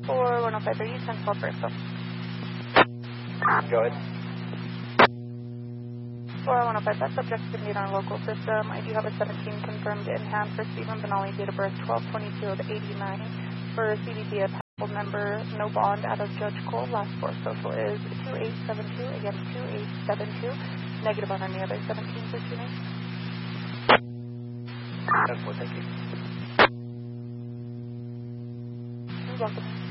4105 you 1012 for info. Go ahead. 4105, that subject's been made on a local system. I do have a 17 confirmed in hand for Stephen Benali, date of birth 12/22 of 89. For CBP, a passport member, no bond out of Judge Cole. Last four social is 2872, again 2872. Negative on any other 17 for tuning. That's what, thank you. You're welcome.